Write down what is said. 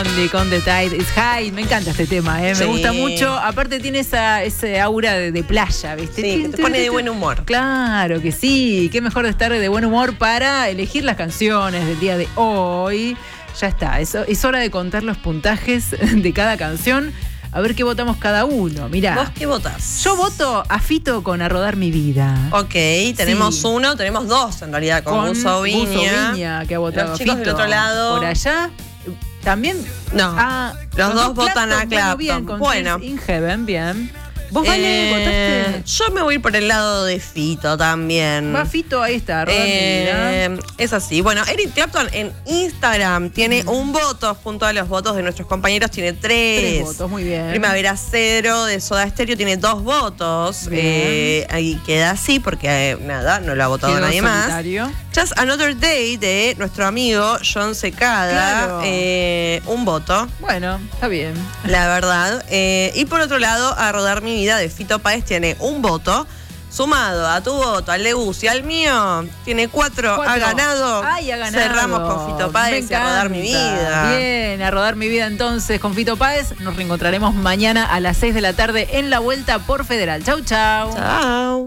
Blondie con The Tide is High. Me encanta este tema, me gusta mucho. Aparte tiene ese aura de playa, ¿viste? Sí, que te pone de buen humor. Claro que sí. Qué mejor de estar de buen humor para elegir las canciones del día de hoy. Ya está, es hora de contar los puntajes de cada canción. A ver qué votamos cada uno. Mirá. ¿Vos qué votás? Yo voto a Fito con A Rodar Mi Vida. Ok, tenemos tenemos dos en realidad, con Buzo Viña. Que ha votado los chicos Fito. del otro lado. Por allá, también. No, los dos votan a Clapton. Bien, con bueno. In Heaven, bien. ¿Vos, Vale, votaste? Yo me voy por el lado de Fito también. Va Fito, ahí está, A Rodar Mi Vida. Es así. Bueno, Eric Clapton en Instagram tiene un voto, junto a los votos de nuestros compañeros tiene 3 votos, muy bien. Primavera Cero de Soda Stereo tiene 2 votos. Ahí queda así porque nada, no lo ha votado nadie solitario. Más. Just Another Day de nuestro amigo John Secada, un voto. Bueno, está bien. La verdad. Y por otro lado, A Rodar Mi Vida de Fito Páez tiene un voto. Sumado a tu voto, al de Gus y al mío, tiene 4. Ha ganado. Ay, ha ganado. Cerramos con Fito Páez y A Rodar Mi Vida. Bien, A Rodar Mi Vida entonces con Fito Páez. Nos reencontraremos mañana a las 6 de la tarde en la vuelta por Federal. Chau, chau. Chau.